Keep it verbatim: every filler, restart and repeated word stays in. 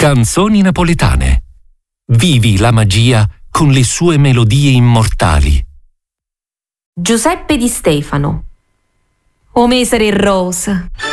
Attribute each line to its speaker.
Speaker 1: Canzoni napoletane. Vivi la magia con le sue melodie immortali.
Speaker 2: Giuseppe Di Stefano. O mesere rosa,